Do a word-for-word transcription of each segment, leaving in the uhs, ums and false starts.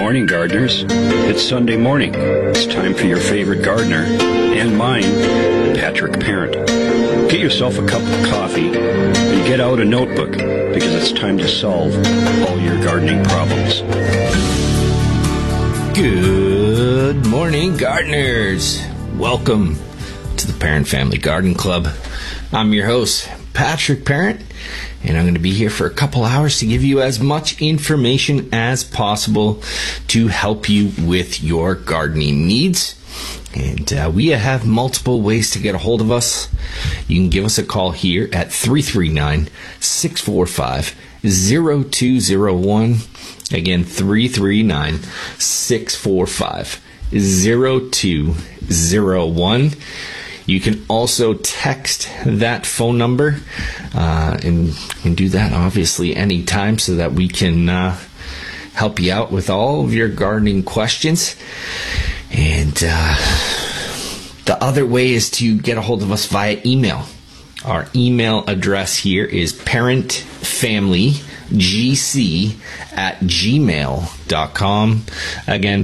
morning, gardeners. It's Sunday morning. It's time for your favorite gardener, and mine, Patrick Parent. Get yourself a cup of coffee and get out a notebook, because it's time to solve all your gardening problems. Good morning, gardeners. Welcome to the Parent Family Garden Club. I'm your host, Patrick Parent, and I'm going to be here for a couple hours to give you as much information as possible to help you with your gardening needs. And uh, we have multiple ways to get a hold of us. You can give us a call here at three three nine, six four five, zero two zero one. Again, three three nine, six four five, zero two zero one. You can also text that phone number, uh, and you can do that obviously anytime so that we can uh, help you out with all of your gardening questions. And uh, the other way is to get a hold of us via email. Our email address here is parentfamilygc at gmail dot com. Again,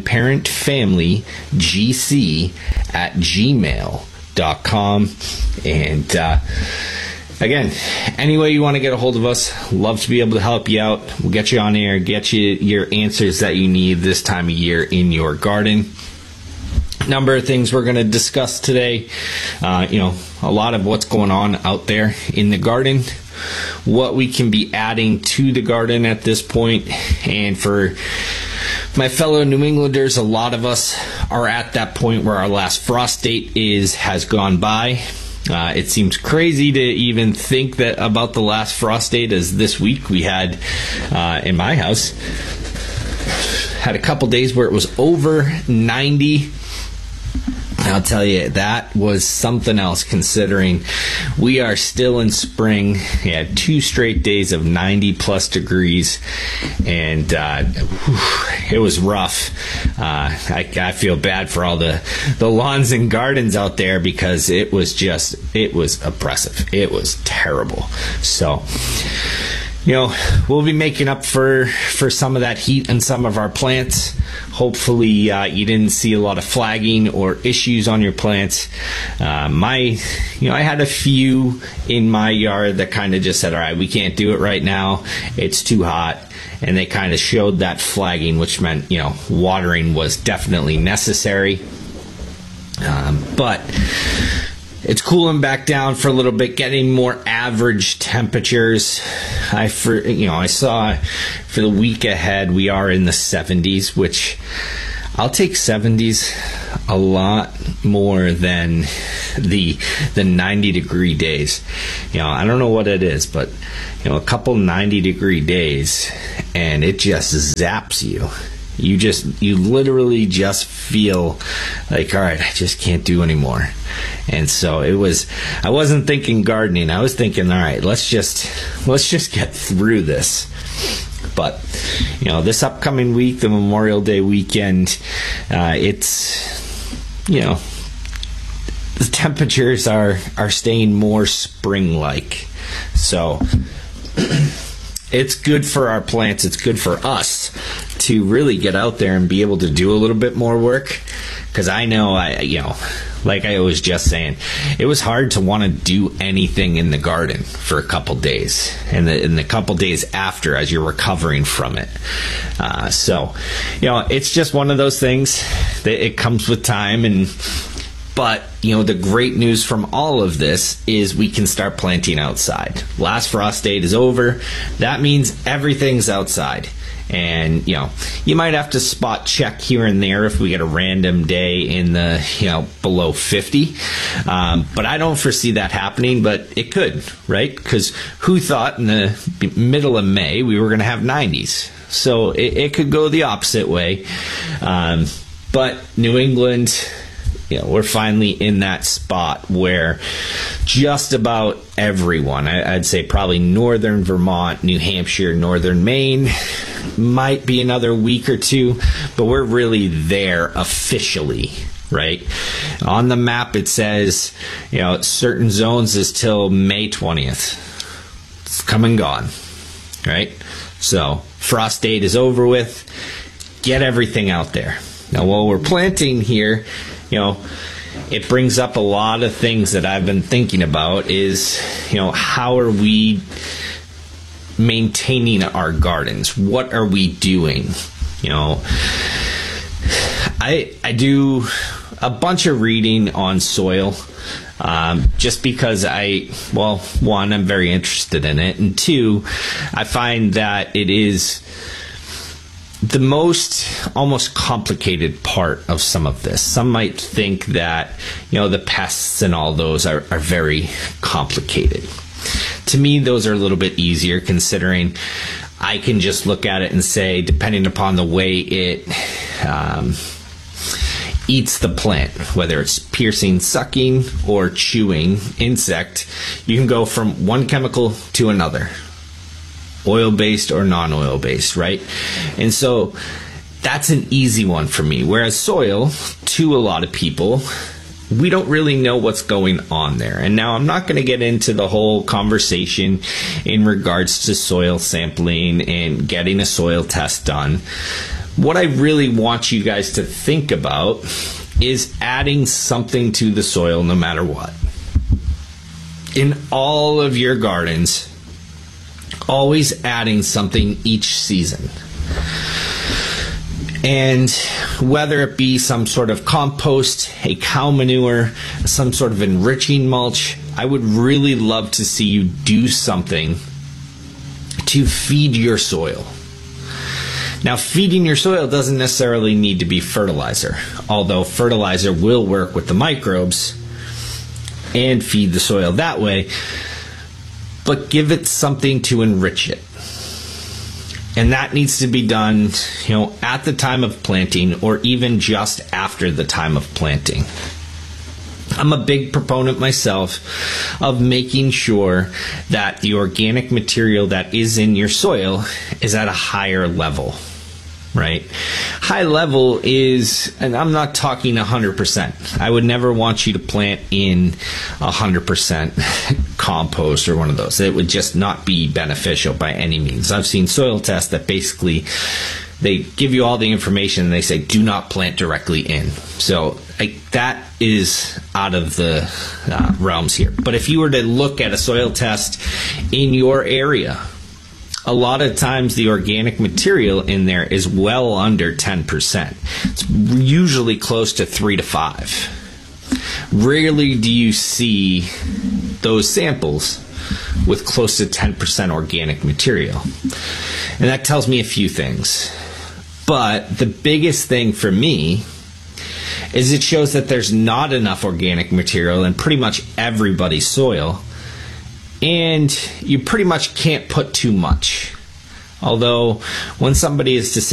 parentfamilygc at gmail dot com. And uh, again, any way you want to get a hold of us, love to be able to help you out. We'll get you on air, get you your answers that you need this time of year in your garden. Number of things we're going to discuss today. Uh, you know, a lot of what's going on out there in the garden, what we can be adding to the garden at this point. And for my fellow New Englanders, a lot of us are at that point where our last frost date is has gone by. Uh, it seems crazy to even think that about the last frost date, as this week we had uh, in my house. Had a couple days where it was over ninety. I'll tell you, that was something else, considering we are still in spring. We had two straight days of ninety plus degrees, and uh, whew, it was rough. Uh, I, I feel bad for all the, the lawns and gardens out there, because it was just, it was oppressive. It was terrible. So, you know, we'll be making up for, for some of that heat in some of our plants. Hopefully, uh, you didn't see a lot of flagging or issues on your plants. Uh, my, you know, I had a few in my yard that kind of just said, all right, we can't do it right now. It's too hot. And they kind of showed that flagging, which meant, you know, watering was definitely necessary. Um, but it's cooling back down for a little bit, getting more average temperatures. I, for, you know, I saw for the week ahead we are in the seventies, which I'll take seventies a lot more than the the ninety degree days. You know, I don't know what it is, but you know, a couple ninety degree days and it just zaps you. You just, you literally just feel like, all right, I just can't do anymore. And so it was, I wasn't thinking gardening. I was thinking, all right, let's just, let's just get through this. But, you know, this upcoming week, the Memorial Day weekend, uh, it's, you know, the temperatures are, are staying more spring-like. So it's good for our plants. It's good for us to really get out there and be able to do a little bit more work. Because I know, I you know, like I was just saying, it was hard to want to do anything in the garden for a couple days. And the, in the couple days after, as you're recovering from it. Uh, so, you know, it's just one of those things that it comes with time. And But, you know, the great news from all of this is we can start planting outside. Last frost date is over. That means everything's outside. And, you know, you might have to spot check here and there if we get a random day in the, you know, below fifty. Um, but I don't foresee that happening, but it could, right? Because who thought in the middle of May we were going to have nineties? So it, it could go the opposite way. Um, but New England, you know, we're finally in that spot where just about everyone, I, I'd say probably northern Vermont, New Hampshire, northern Maine, might be another week or two, but we're really there officially, right? On the map it says, you know, certain zones is till May twentieth. It's come and gone, right? So frost date is over with. get everything out there. Now, while we're planting here, you know, it brings up a lot of things that I've been thinking about is, you know, how are we maintaining our gardens? What are we doing? You know, I I do a bunch of reading on soil, um, just because I, well, one, I'm very interested in it, and two, I find that it is the most almost complicated part of some of this. Some might think that, you know, the pests and all those are, are very complicated. To me, those are a little bit easier, considering I can just look at it and say, depending upon the way it um, eats the plant, whether it's piercing, sucking, or chewing insect, you can go from one chemical to another, oil-based or non-oil-based, right? And so that's an easy one for me. Whereas soil, to a lot of people, we don't really know what's going on there. And now I'm not going to get into the whole conversation in regards to soil sampling and getting a soil test done. What I really want you guys to think about is adding something to the soil no matter what. In all of your gardens, always adding something each season. And whether it be some sort of compost, a cow manure, some sort of enriching mulch, I would really love to see you do something to feed your soil. Now, feeding your soil doesn't necessarily need to be fertilizer, although fertilizer will work with the microbes and feed the soil that way, but give it something to enrich it. And that needs to be done, you know, at the time of planting or even just after the time of planting. I'm a big proponent myself of making sure that the organic material that is in your soil is at a higher level, right? High level is, and I'm not talking one hundred percent. I would never want you to plant in one hundred percent compost or one of those. It would just not be beneficial by any means. I've seen soil tests that basically they give you all the information and they say do not plant directly in. So like, that is out of the uh, realms here. But if you were to look at a soil test in your area, a lot of times the organic material in there is well under ten percent. It's usually close to three to five. Rarely do you see those samples with close to ten percent organic material. And that tells me a few things. But the biggest thing for me is it shows that there's not enough organic material in pretty much everybody's soil, and you pretty much can't put too much. Although when somebody is to say